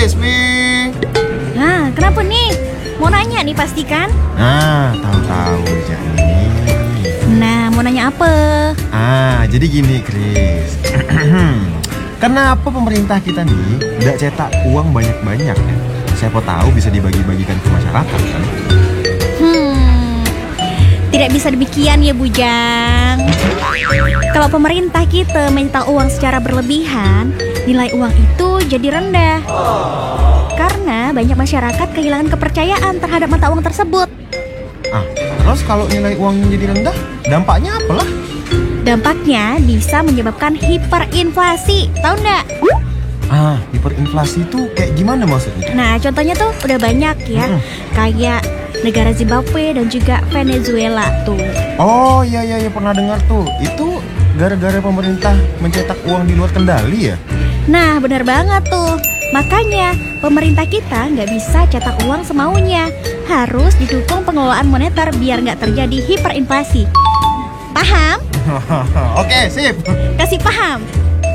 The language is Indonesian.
Rizmi. Nah, kenapa nih? Mau nanya nih pastikan? Nah, tahu-tahu Jani. Nah, mau nanya apa? Jadi gini, Chris. Kenapa pemerintah kita nih nggak cetak uang banyak-banyak ya? Siapa tahu bisa dibagi-bagikan ke masyarakat kan? Tidak bisa demikian ya Bujang. Kalau pemerintah kita mencetak uang secara berlebihan, nilai uang itu jadi rendah. Karena banyak masyarakat kehilangan kepercayaan terhadap mata uang tersebut. Terus kalau nilai uangnya jadi rendah, dampaknya apalah? Dampaknya bisa menyebabkan hiperinflasi, tahu nggak? Hiperinflasi itu kayak gimana maksudnya? Nah, contohnya tuh udah banyak ya, kayak negara Zimbabwe dan juga Venezuela tuh. Oh iya pernah dengar tuh. Itu gara-gara pemerintah mencetak uang di luar kendali ya? Nah, benar banget tuh. Makanya pemerintah kita nggak bisa cetak uang semaunya. Harus didukung pengelolaan moneter biar nggak terjadi hiperinflasi. Paham? Oke, sip. Kasih paham.